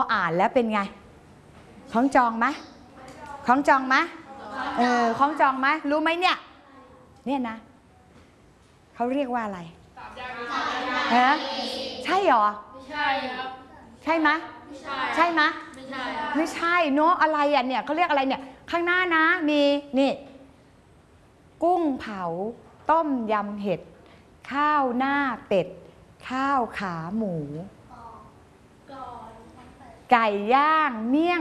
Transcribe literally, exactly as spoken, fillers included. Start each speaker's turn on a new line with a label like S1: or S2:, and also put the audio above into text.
S1: อ่านแล้วเป็นไงคล้องจองไหมคล้องจองไหมเออคล้องจองไหมรู้ไหมเนี่ยเนี่ยนะเขาเรียกว่าอะไรฮะใช่หรอไม่ใช่ครับใช่ไหมใช่ไหมไม่ใช่ไม่ใช่เนาะอะไรอ่ะเนี่ยเขาเรียกอะไรเนี่ยข้างหน้านะมีนี่กุ้งเผาต้มยำเห็ดข้าวหน้าเป็ดข้าวขาหมูไก่ย่างเมี่ยง